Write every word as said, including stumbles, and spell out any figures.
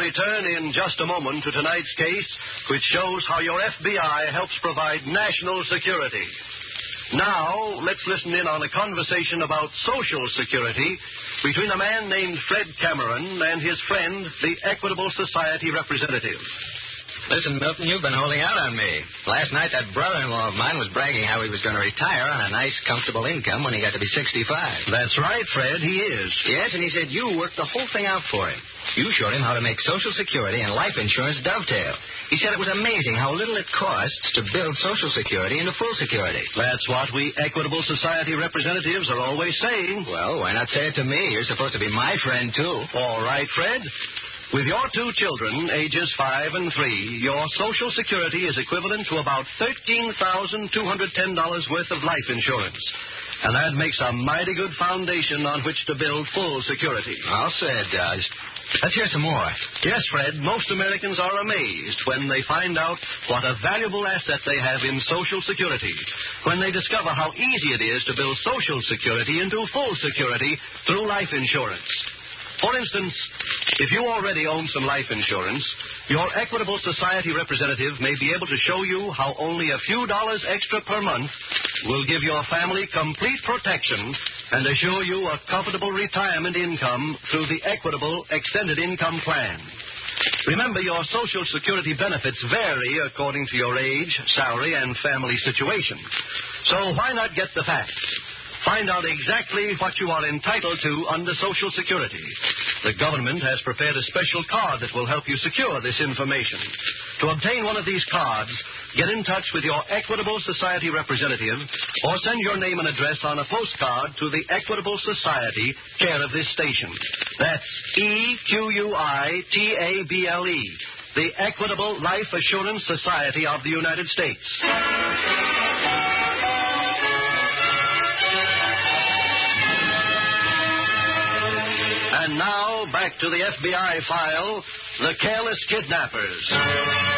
return in just a moment to tonight's case, which shows how your F B I helps provide national security. Now, let's listen in on a conversation about Social Security between a man named Fred Cameron and his friend, the Equitable Society representative. Listen, Milton, you've been holding out on me. Last night, that brother-in-law of mine was bragging how he was going to retire on a nice, comfortable income when he got to be sixty-five. That's right, Fred, he is. Yes, and he said you worked the whole thing out for him. You showed him how to make Social Security and life insurance dovetail. He said it was amazing how little it costs to build Social Security into full security. That's what we Equitable Society representatives are always saying. Well, why not say it to me? You're supposed to be my friend, too. All right, Fred. With your two children, ages five and three, your Social Security is equivalent to about thirteen thousand two hundred ten dollars worth of life insurance. And that makes a mighty good foundation on which to build full security. I'll say it does. Let's hear some more. Yes, Fred, most Americans are amazed when they find out what a valuable asset they have in Social Security, when they discover how easy it is to build Social Security into full security through life insurance. For instance, if you already own some life insurance, your Equitable Society representative may be able to show you how only a few dollars extra per month will give your family complete protection and assure you a comfortable retirement income through the Equitable Extended Income Plan. Remember, your Social Security benefits vary according to your age, salary, and family situation. So why not get the facts? Find out exactly what you are entitled to under Social Security. The government has prepared a special card that will help you secure this information. To obtain one of these cards, get in touch with your Equitable Society representative or send your name and address on a postcard to the Equitable Society, care of this station. That's E Q U I T A B L E, the Equitable Life Assurance Society of the United States. And now, back to the F B I file, The Careless Kidnappers.